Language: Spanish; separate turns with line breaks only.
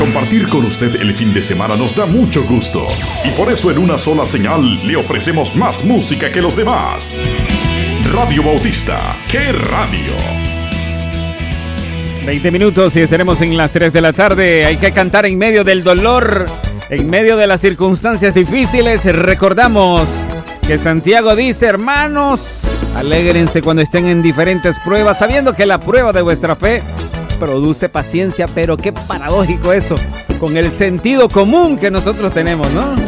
Compartir con usted el fin de semana nos da mucho gusto. Y por eso en una sola señal le ofrecemos más música que los demás. Radio Bautista, ¡qué radio!
20 minutos y estaremos en las 3 de la tarde. Hay que cantar en medio del dolor, en medio de las circunstancias difíciles. Recordamos que Santiago dice: hermanos, alégrense cuando estén en diferentes pruebas, sabiendo que la prueba de vuestra fe produce paciencia. Pero qué paradójico eso, con el sentido común que nosotros tenemos, ¿no?